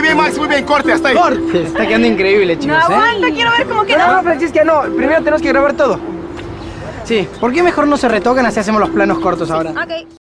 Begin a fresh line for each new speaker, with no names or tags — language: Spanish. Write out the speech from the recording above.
Muy bien, Max, muy bien. Corte, hasta ahí.
Corte. Está quedando increíble, chicos.
No aguanta, quiero ver cómo queda.
No, Francisca, no. Primero tenemos que grabar todo. Sí, ¿por qué mejor no se retocan así hacemos los planos cortos ahora?
Ok.